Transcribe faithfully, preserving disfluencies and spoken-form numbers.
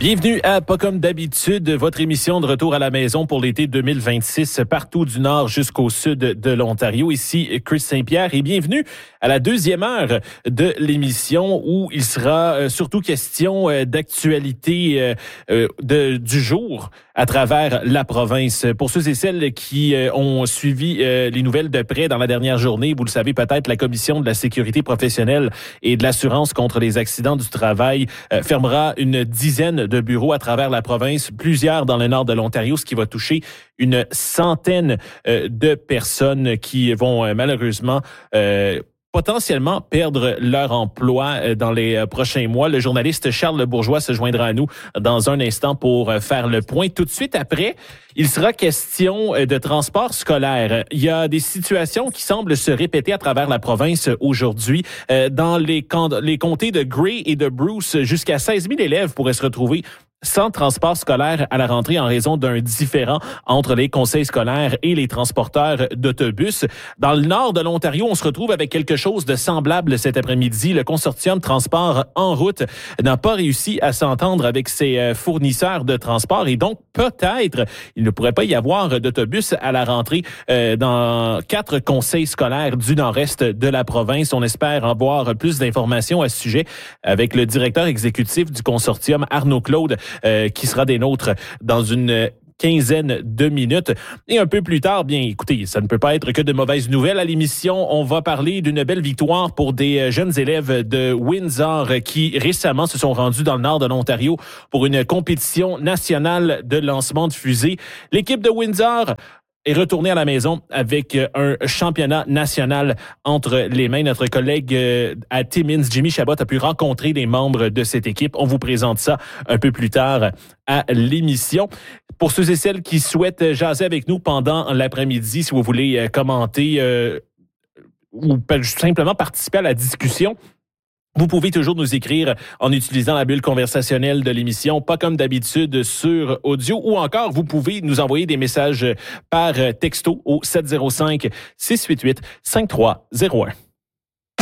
Bienvenue à Pas comme d'habitude, votre émission de retour à la maison pour l'été deux mille vingt-six, partout du nord jusqu'au sud de l'Ontario. Ici Chris Saint-Pierre et bienvenue à la deuxième heure de l'émission où il sera surtout question d'actualité de, du jour à travers la province. Pour ceux et celles qui ont suivi les nouvelles de près dans la dernière journée, vous le savez peut-être, la Commission de la sécurité professionnelle et de l'assurance contre les accidents du travail fermera une dizaine de bureaux à travers la province, plusieurs dans le nord de l'Ontario, ce qui va toucher une centaine euh, de personnes qui vont euh, malheureusement euh, potentiellement perdre leur emploi dans les prochains mois. Le journaliste Charles Bourgeois se joindra à nous dans un instant pour faire le point. Tout de suite après, il sera question de transport scolaire. Il y a des situations qui semblent se répéter à travers la province aujourd'hui. Dans les, les comtés de Gray et de Bruce, jusqu'à seize mille élèves pourraient se retrouver sans transport scolaire à la rentrée en raison d'un différend entre les conseils scolaires et les transporteurs d'autobus. Dans le nord de l'Ontario, on se retrouve avec quelque chose de semblable cet après-midi. Le consortium Transport en route n'a pas réussi à s'entendre avec ses fournisseurs de transport et donc peut-être il ne pourrait pas y avoir d'autobus à la rentrée euh, dans quatre conseils scolaires du nord-est de la province. On espère avoir plus d'informations à ce sujet avec le directeur exécutif du consortium, Arnaud Claude, Euh, qui sera des nôtres dans une quinzaine de minutes. Et un peu plus tard, bien écoutez, ça ne peut pas être que de mauvaises nouvelles à l'émission. On va parler d'une belle victoire pour des jeunes élèves de Windsor qui récemment se sont rendus dans le nord de l'Ontario pour une compétition nationale de lancement de fusée. L'équipe de Windsor est retourné à la maison avec un championnat national entre les mains. Notre collègue à Timmins, Jimmy Chabot, a pu rencontrer des membres de cette équipe. On vous présente ça un peu plus tard à l'émission. Pour ceux et celles qui souhaitent jaser avec nous pendant l'après-midi, si vous voulez commenter euh, ou simplement participer à la discussion, vous pouvez toujours nous écrire en utilisant la bulle conversationnelle de l'émission, pas comme d'habitude sur audio, ou encore vous pouvez nous envoyer des messages par texto au sept zéro cinq, six huit huit, cinq trois zéro un.